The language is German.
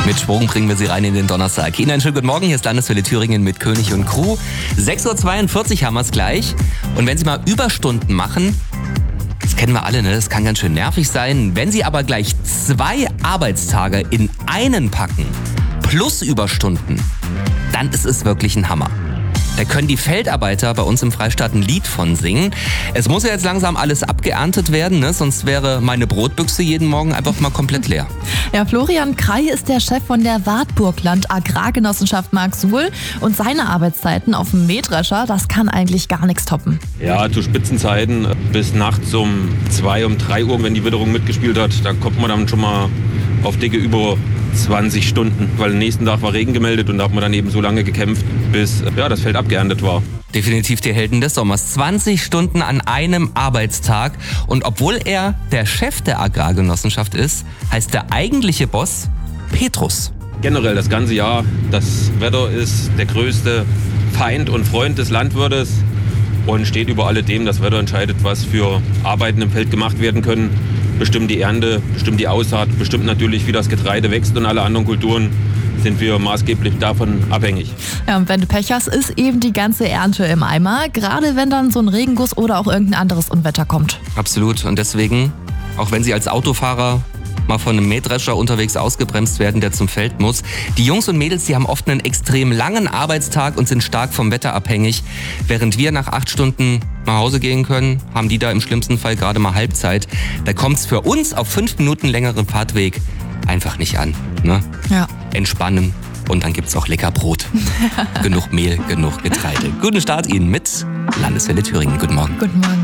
Mit Schwung bringen wir Sie rein in den Donnerstag. Ihnen einen schönen guten Morgen, hier ist Landeswelle Thüringen mit König und Crew. 6.42 Uhr haben wir es gleich. Und wenn Sie mal Überstunden machen, das kennen wir alle, ne? Das kann ganz schön nervig sein. Wenn Sie aber gleich 2 Arbeitstage in einen packen, plus Überstunden, dann ist es wirklich ein Hammer. Da können die Feldarbeiter bei uns im Freistaat ein Lied von singen. Es muss ja jetzt langsam alles abgeerntet werden, ne? Sonst wäre meine Brotbüchse jeden Morgen einfach mal komplett leer. Ja, Florian Krei ist der Chef von der Wartburgland Agrargenossenschaft Marksuhl und seine Arbeitszeiten auf dem Mähdrescher, das kann eigentlich gar nichts toppen. Ja, zu Spitzenzeiten bis nachts um 2, um 3 Uhr, wenn die Witterung mitgespielt hat, da kommt man dann schon mal auf dicke über 20 Stunden, weil am nächsten Tag war Regen gemeldet und da hat man dann eben so lange gekämpft, bis das Feld abgeerntet war. Definitiv die Helden des Sommers. 20 Stunden an einem Arbeitstag. Und obwohl er der Chef der Agrargenossenschaft ist, heißt der eigentliche Boss Petrus. Generell das ganze Jahr, das Wetter ist der größte Feind und Freund des Landwirtes und steht über alledem. Das Wetter entscheidet, was für Arbeiten im Feld gemacht werden können. Bestimmt die Ernte, bestimmt die Aussaat, bestimmt natürlich, wie das Getreide wächst und alle anderen Kulturen sind wir maßgeblich davon abhängig. Ja, und wenn du Pech hast, ist eben die ganze Ernte im Eimer, gerade wenn dann so ein Regenguss oder auch irgendein anderes Unwetter kommt. Absolut. Und deswegen, auch wenn Sie als Autofahrer mal von einem Mähdrescher unterwegs ausgebremst werden, der zum Feld muss. Die Jungs und Mädels, die haben oft einen extrem langen Arbeitstag und sind stark vom Wetter abhängig. Während wir nach 8 Stunden nach Hause gehen können, haben die da im schlimmsten Fall gerade mal Halbzeit. Da kommt es für uns auf 5 Minuten längeren Fahrtweg einfach nicht an. Ne? Ja. Entspannen und dann gibt's auch lecker Brot. Genug Mehl, genug Getreide. Guten Start Ihnen mit Landeswelle Thüringen. Guten Morgen. Guten Morgen.